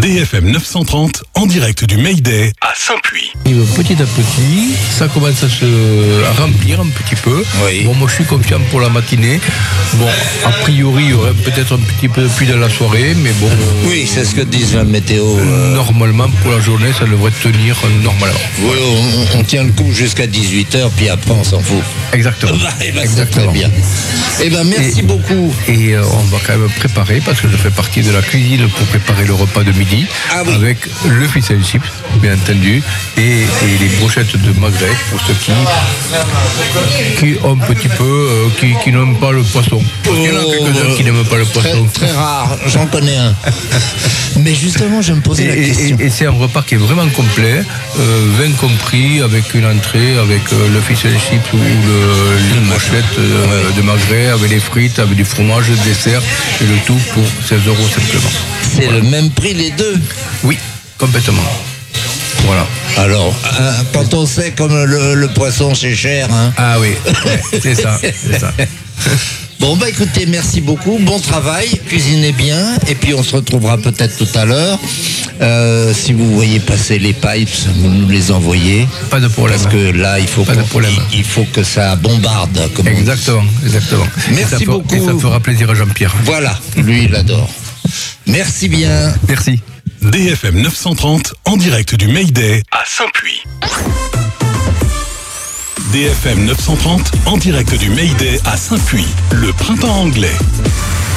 DFM 930 en direct du Mayday à Saint-Puy. Et petit à petit, ça commence à remplir un petit peu. Oui. Bon, moi je suis confiant pour la matinée. Bon, a priori, il y aurait peut-être un petit peu de pluie dans la soirée, mais bon. Oui, c'est ce que disent la météo. Normalement, pour la journée, ça devrait tenir normalement. Oui, on tient le coup jusqu'à 18h, puis après on s'en fout. Exactement. C'est très bien. Eh ben, merci beaucoup. Et on va quand même préparer, parce que je fais partie de la cuisine pour préparer le repas de midi, Ah oui. avec le fish and chips, bien entendu, et les brochettes de magret pour ceux qui ont un petit peu, qui n'aiment pas le poisson. Parce qu'il y en a quelques-uns qui n'aiment pas le poisson. Très rare, j'en connais un. Mais justement, je me posais la question. Et c'est un repas qui est vraiment complet, vin compris, avec une entrée, avec le fish and chips ou les brochettes de magret, avec les frites, avec du fromage, le dessert, et le tout pour 16 € simplement. C'est le même prix les deux. Oui, complètement. Voilà. Alors, quand on sait comme le poisson c'est cher, hein. Ah oui, ouais, c'est ça, c'est ça. Bon bah écoutez, merci beaucoup, bon travail, cuisinez bien, et puis on se retrouvera peut-être tout à l'heure. Si vous voyez passer les pipes, vous nous les envoyez. Pas de problème. Parce que là, il faut, il faut que ça bombarde. Comme Exactement, exactement. Merci beaucoup. Et ça fera plaisir à Jean-Pierre. Voilà, lui il adore. Merci bien. Merci. DFM 930 en direct du Mayday à Saint-Puy. DFM 930 en direct du Mayday à Saint-Puy. Le printemps anglais.